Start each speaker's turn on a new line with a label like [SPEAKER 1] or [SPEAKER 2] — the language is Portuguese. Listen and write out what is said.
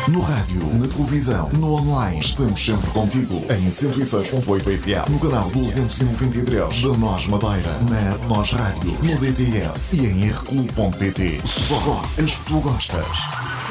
[SPEAKER 1] No rádio, na televisão, no online, estamos sempre contigo. Em 106.8 FM, no canal 293 da Nós Madeira, na Nós Rádio, no DTS e em rclub.pt. Só as que tu gostas.